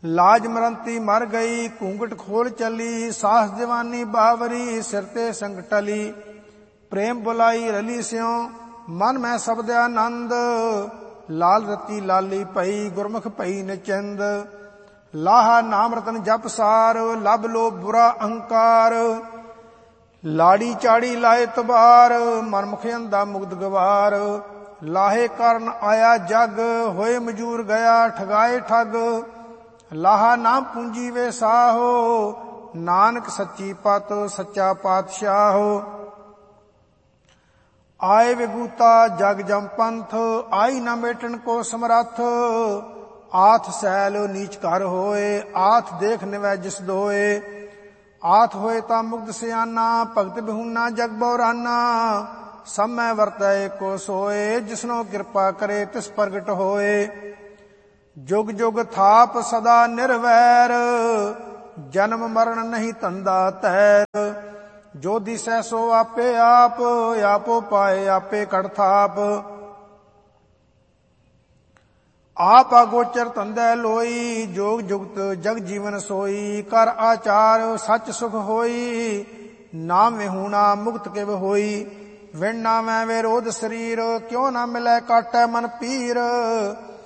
लाज मरंती मर गई, घूंघट खोल चली, साहस जवानी बावरी, सिर ते संग टली। प्रेम बुलाई रली स्यों, मन में शब्द आनंद, लाल रती लाली पई, गुरमुख पई निचंद। लाहा नाम रतन जप सार, लब लो बुरा अहंकार। लाड़ी चाड़ी लाए तबार, मन मुख अंधा मुग्ध गवार। लाहे कारण आया जग, होए मजूर गया ठगाए ठग। लाहा नाम पूंजी वे साहो, नानक सच्ची पत सच्चा पातशाहो। आए विगूता जग जम पंथ, आई न मेटन को समरथ। आथ सैल नीच कर होए, आथ देख निवै जिस दोए। आथ होए ता मुग्ध सियाना, भगत बिहूना जग बौराना। सब मैं वरतै को सोए, जिसनो कृपा करे तिस प्रगट होए। जुग जुग थाप सदा निर्वैर, जन्म मरण नहीं धंधा तैर। जो दिसै सो आपे आप, आपो पाए आपे कड़ थाप। आप अगोचर धंधै लोई, जोग जुगत जग जीवन सोई। कर आचार सच सुख होई, नाम विहूणा मुक्त किव होई। विण नामै विरोध शरीर, क्यों न मिलै काटै मन पीर।